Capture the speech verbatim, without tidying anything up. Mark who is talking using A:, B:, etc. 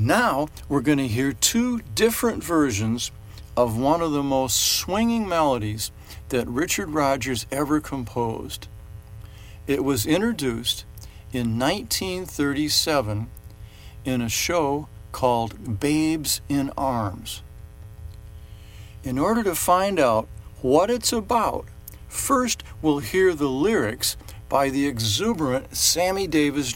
A: Now we're going to hear two different versions of one of the most swinging melodies that Richard Rodgers ever composed. It was introduced in nineteen thirty-seven in a show called Babes in Arms. In order to find out what it's about, first we'll hear the lyrics by the exuberant Sammy Davis